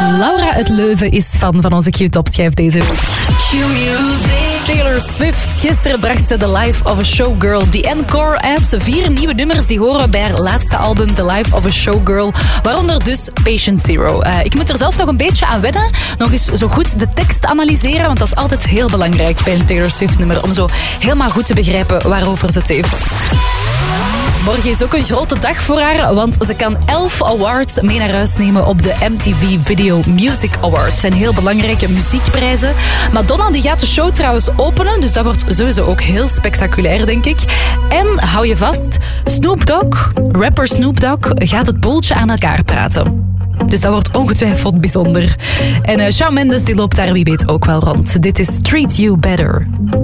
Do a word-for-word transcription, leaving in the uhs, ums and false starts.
Laura uit Leuven is fan van onze Q-top-schijf deze week. Taylor Swift. Gisteren bracht ze The Life of a Showgirl, The Encore, uit. Vier nieuwe nummers die horen bij haar laatste album The Life of a Showgirl. Waaronder dus Patient Zero. Uh, ik moet er zelf nog een beetje aan wennen. Nog eens zo goed de tekst analyseren, want dat is altijd heel belangrijk bij een Taylor Swift nummer. Om zo helemaal goed te begrijpen waarover ze het heeft. Morgen is ook een grote dag voor haar, want ze kan elf awards mee naar huis nemen op de M T V Video Music Awards. Het zijn heel belangrijke muziekprijzen. Madonna die gaat de show trouwens openen, dus dat wordt sowieso ook heel spectaculair, denk ik. En hou je vast, Snoop Dogg, rapper Snoop Dogg, gaat het boeltje aan elkaar praten. Dus dat wordt ongetwijfeld bijzonder. En uh, Shawn Mendes die loopt daar wie weet ook wel rond. Dit is Treat You Better.